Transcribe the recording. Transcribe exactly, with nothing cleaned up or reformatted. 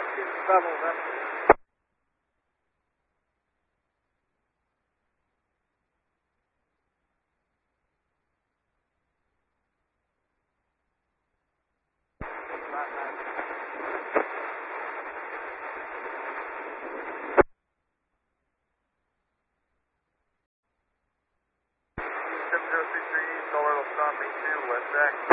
keep seven then. seven zero three three, Colorado Stomp two, West Jack.